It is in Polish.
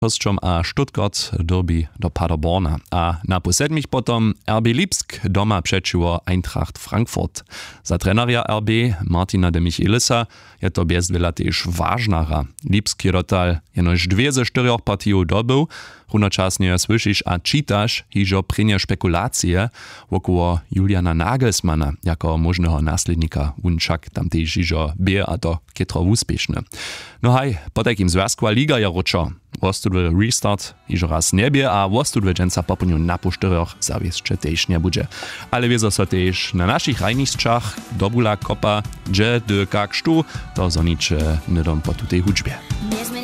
Hosťom a Stuttgart derby do Paderborna. A na posedmich potom RB Lipsk doma přečiło Eintracht Frankfurt. Za treneria RB Martina de Michelisa je to bez wiele też ważnara. Lipski rotal jenož 2 ze 4 partijów dobył, runočasnie słyszysz a czytasz hižo prynie spekulacje wokoło Juliana Nagelsmana jako możnego naslednika unčak tamtej hižo bie a to kietro úspěšne. No haj, po takim związku Liga je ročo. Wostudwy restart hižo raz nebie a wostudwy dżęca popuniu na pusztyrach zawieszcze też nie bude. Ale wiezo so też na naszych rajniszczach dobula kopa, gdzie de kak sztu, to zonicze nydom po tutej hudźbie.